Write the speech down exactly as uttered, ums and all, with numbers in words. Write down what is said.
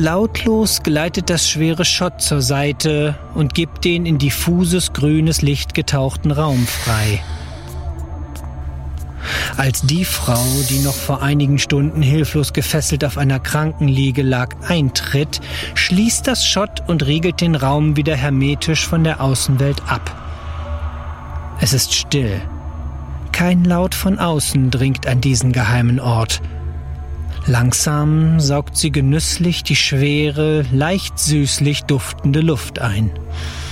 Lautlos gleitet das schwere Schott zur Seite und gibt den in diffuses grünes Licht getauchten Raum frei. Als die Frau, die noch vor einigen Stunden hilflos gefesselt auf einer Krankenliege lag, eintritt, schließt das Schott und riegelt den Raum wieder hermetisch von der Außenwelt ab. Es ist still. Kein Laut von außen dringt an diesen geheimen Ort. Langsam saugt sie genüsslich die schwere, leicht süßlich duftende Luft ein.